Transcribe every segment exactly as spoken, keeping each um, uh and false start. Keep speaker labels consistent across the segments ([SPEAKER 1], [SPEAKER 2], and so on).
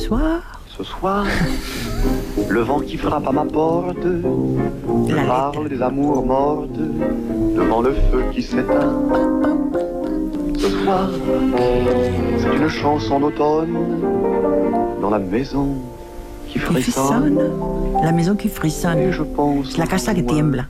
[SPEAKER 1] soir.
[SPEAKER 2] Ce soir, le vent qui frappe à ma porte me
[SPEAKER 1] La
[SPEAKER 2] parle des amours mortes devant le feu qui s'éteint. Ce soir, c'est une chanson d'automne dans la maison qui
[SPEAKER 1] Qui
[SPEAKER 2] frissonne.
[SPEAKER 1] frissonne. La maison qui
[SPEAKER 2] Et
[SPEAKER 1] frissonne.
[SPEAKER 2] je pense
[SPEAKER 1] La casa que
[SPEAKER 2] au
[SPEAKER 1] tiembla.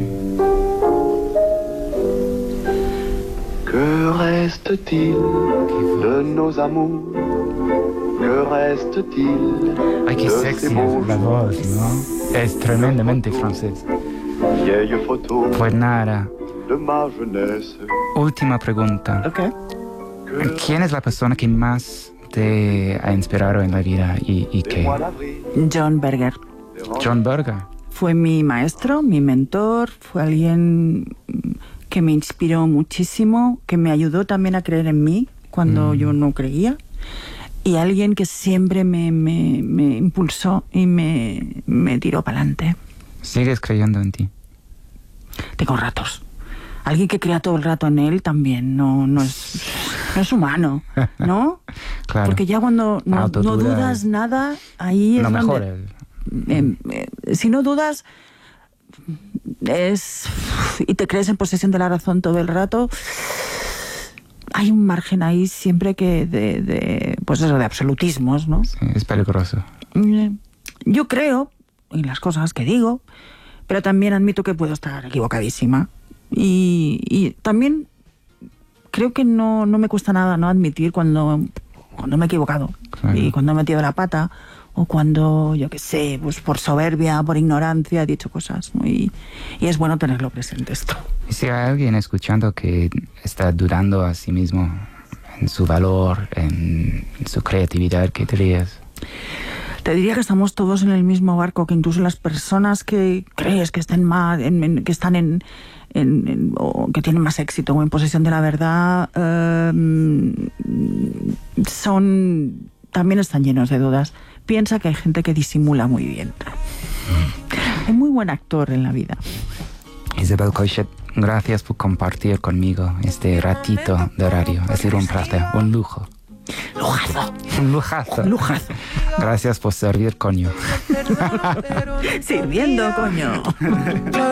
[SPEAKER 2] Que reste-t-il de nos amours? Que reste-t-il
[SPEAKER 3] Ay, qué
[SPEAKER 2] de
[SPEAKER 3] sexy
[SPEAKER 2] ces beaux
[SPEAKER 3] la voz, ¿no? Es tremendamente francés.
[SPEAKER 2] vieilles photos
[SPEAKER 3] Pues nada,
[SPEAKER 2] de ma jeunesse?
[SPEAKER 3] última pregunta.
[SPEAKER 1] Ok.
[SPEAKER 2] Que
[SPEAKER 3] ¿Quién es la persona que más te ha inspirado en la vida y, y
[SPEAKER 2] des
[SPEAKER 3] qué?
[SPEAKER 2] mois d'avril,
[SPEAKER 1] John Berger.
[SPEAKER 2] des rangs
[SPEAKER 3] John Berger.
[SPEAKER 1] Fue mi maestro, mi mentor, fue alguien que me inspiró muchísimo, que me ayudó también a creer en mí cuando
[SPEAKER 3] Mm.
[SPEAKER 1] yo no creía, y alguien que siempre me, me, me impulsó y me, me tiró para adelante.
[SPEAKER 3] ¿Sigues creyendo en ti?
[SPEAKER 1] Tengo ratos. Alguien que crea todo el rato en él también no, no, es, no es humano, ¿no?
[SPEAKER 3] Claro.
[SPEAKER 1] Porque ya cuando no, no
[SPEAKER 3] Autoduda
[SPEAKER 1] dudas
[SPEAKER 3] es-
[SPEAKER 1] nada, ahí es
[SPEAKER 3] Lo
[SPEAKER 1] donde-
[SPEAKER 3] mejor es...
[SPEAKER 1] Eh, eh, si no dudas es y te crees en posesión de la razón todo el rato, hay un margen ahí siempre que de, de pues eso, de absolutismos, ¿no?
[SPEAKER 3] Sí, es peligroso.
[SPEAKER 1] Mm, Yo creo en las cosas que digo, pero también admito que puedo estar equivocadísima. Y, y también creo que no, no me cuesta nada no admitir cuando, cuando me he equivocado.
[SPEAKER 3] Claro.
[SPEAKER 1] Y cuando he metido la pata, o cuando, yo qué sé, pues por soberbia, por ignorancia, he dicho cosas, ¿no? Y, y es bueno tenerlo presente esto.
[SPEAKER 3] Y si hay alguien escuchando que está dudando a sí mismo en su valor, en su creatividad, ¿qué dirías?
[SPEAKER 1] Te diría que estamos todos en el mismo barco, que incluso las personas que crees que estén más, en, en- que están en, en- en- o que tienen más éxito o en posesión de la verdad, eh, son también están llenos de dudas. Piensa que hay gente que disimula muy bien. Hay muy buen actor en la vida.
[SPEAKER 3] Isabel Coixet, gracias por compartir conmigo este ratito de radio. Ha sido un placer, un lujo.
[SPEAKER 1] Lujazo,
[SPEAKER 3] Un lujazo.
[SPEAKER 1] lujazo.
[SPEAKER 3] Gracias por servir, coño.
[SPEAKER 1] Sirviendo, coño.